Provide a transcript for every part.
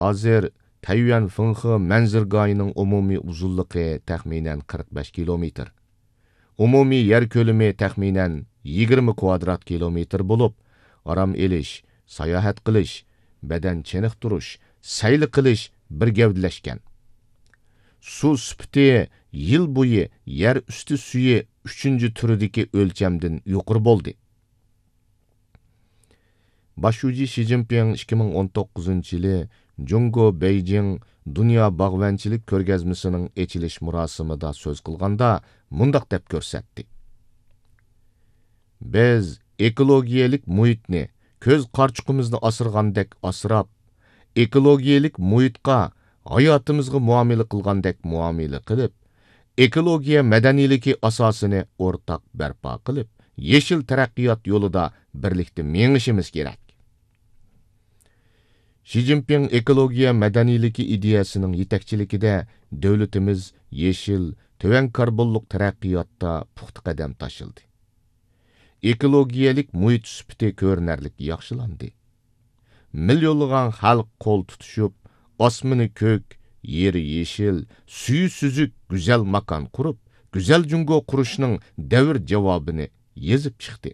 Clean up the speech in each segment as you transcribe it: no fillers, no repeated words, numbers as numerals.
Hozir Tayvan Fenghe manzilgohining umumiy uzunligi taxminan 45 kilometr. Umumiy yer ko'lami taxminan 20 kvadrat kilometr bo'lib, aram elish, sayohat qilish, badan chiniqtirish, sayli qilish bir gavdlashgan. Suv sifati yil bo'yi yer usti suyi 3-turidagi o'lchamdan yuqori bo'ldi. Başuji Xi Jinping 2019-yili Jungo Beijing Dünya Bağvanchilik ko'rgazmasining ochilish murosimida so'z qilganda mundaq deb ko'rsatdi. Biz ekologiyalik muhitni ko'z qarchuqimizni asirgandek asrab, ekologiyalik muhitga hayotimizga muomala qilgandek muomala qilib, ekologiya madaniyligi asosini o'rtaq barpo qilib, yeşil taraqqiyot yo'lida birlikda mengishimiz kerak. Xi Jinping ekologiya madaniyligi ideyasining yetakchiligida davlatimiz yeşil, töven karbonlik taraqqiyotda puxta qadam tashildi. Ekologiyalik muhit sifati ko'rinarlik yaxshilandi. Milyonlagan xalq qo'l tutishib, osmoni ko'k, yeri yeşil, suyu süzük güzel makan qurib, güzel jungo qurishning davr javobini yezib chiqdi.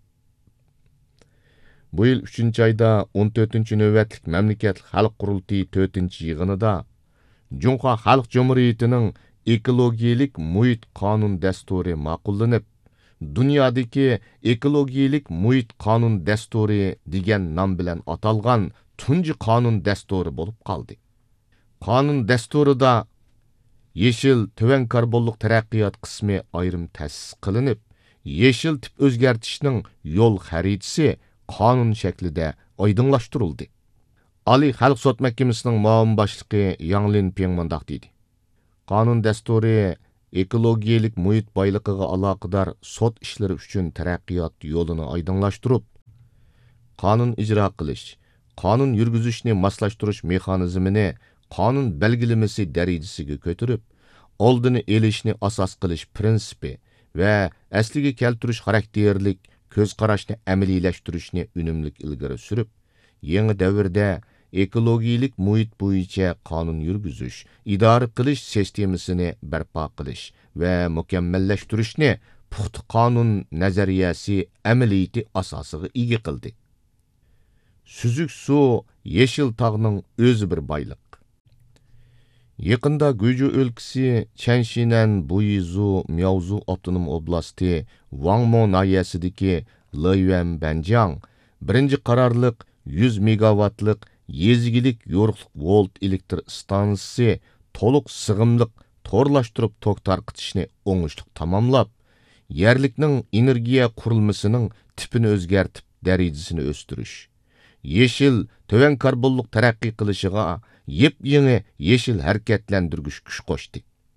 Bu yil 3-ayda 14-navbatlik mamlakatlik xalq qurultiyi 4-yig'inida Junxo Xalq Jumhuriyatining ekologiyalik muhit qonun dasturi ma'qullanib, dunyodagi ekologiyalik muhit qonun dasturi degan nom bilan atalgan tunji qonun dasturi bo'lib qoldi. Qonun dasturida yeşil töven karbonlik taraqqiyot qismi ayrim ta'sis qilinib, yeşil tip o'zgartishning yo'l xaritasi qonun shaklida oydinlashtirildi. Oliy Xalq sud mahkamasining muavin boshlig'i Yang Linping mundaq dedi. Qonun dasturi ekologiyalik muhit boyligiga aloqador sud ishlari uchun taraqqiyot yo'lini oydinlashtirib, qonun ijro qilish, qonun yurgizishni moslashtirish mexanizmini qonun belgilemesi darajasiga ko'tarib, oldini elishni asos qilish prinsipi va asliga keltirish xarakterlik ko'z qarashni amaliylashtirish unumli ilgari surib, yangi davrda ekologiyalik muhit bo'yicha qonun yurgizish, idora qilish sistemasini barpo qilish va mukammallashtirishni puxta qonun nazariyasi amaliyati asosiga ega qildi. Süzük suv yeşil tog'ning o'zi bir boyliq. Yaqında Guju өлkisi Chanshinan Buyizu Miaozu avtonom oblasti Wangmo nahiyasidagi Liyuan Banjiang birinchi qarorliq 100 megawattlik yezigilik yo'riqlik volt elektr stansiyasi to'liq sig'imliq torlashtirib tok tarqitishni o'ngishli tamomlab, yerlikning energiya qurilmasining tipini o'zgartib, darajasini o'stirish, yeşil töven karbonlik taraqqiy qilishiga yep-yangi yeşil harakatlantirgich kuch qo'shdi.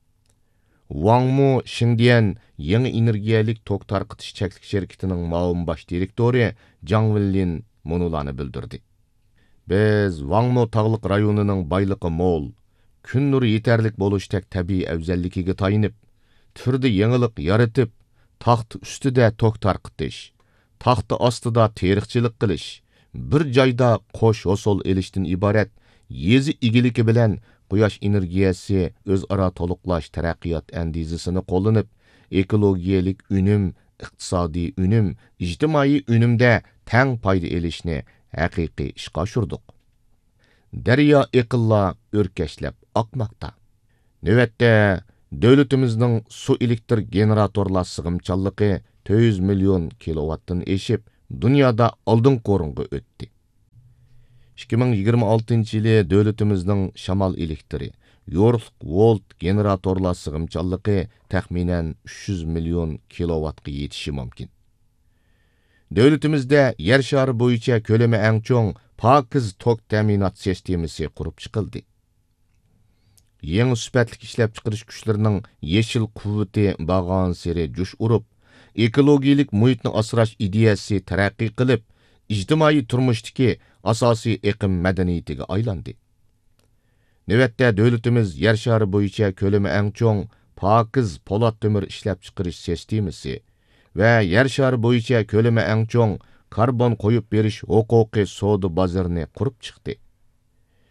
Wangmo Xindian yangi energiyalik tok tarqitish cheklik şirketining muavin bosh direktori Zhang Wenlin munolarni bildirdi. Biz Wangmo tog'liq rayonining boyligi mo'l, kun nuri yetarlik bo'lishdek tabiiy afzalligiga tayinib, turli yangilik yaratib, taxt ustida tok tarqitish, taxti ostida teriqchilik qilish, bir joyda qo'sh hosil elishdan iborat yezi igiligi bilan quyosh energiyasi o'zaro to'liqlash taraqqiyot andizasini qo'llanib, ekologiyalik unum, iqtisodiy unum, ijtimoiy unumda tang foyda elishni haqiqiy ishga oshirdik. Daryo iqilla o'rkashlab oqmoqda. Navbatda davlatimizning suv elektr generatorlar sig'imchanligi 400 million kilovatdan eshib, dunyoda oldingi o'ringa o'tdi. 2026-yili davlatimizning shamol elektri, yo'riqlik volt generatorlar sig'imchanligi taxminan 300 million kilovatga yetishi mumkin. Davlatimizda yer shari bo'yicha ko'lami eng cho'ng pokiz tok ta'minot sistemasi qurib chiqildi. Yangi sifatli ishlab chiqarish kuchlarining yeşil quvvati bag'on seri jush urib, ekologiyalik muhitni asrash ideyasi taraqqiy qilib, ijtimoiy turmushdagi asosiy iqlim madaniyatiga aylandi. Navbatda davlatimiz yer shari bo'yicha ko'lami eng cho'ng pokiz po'lat temir ishlab chiqarish sistemasi va yer shari bo'yicha ko'lami eng cho'ng karbon qo'yib berish huquqiy savdo bozorini qurib chiqdi.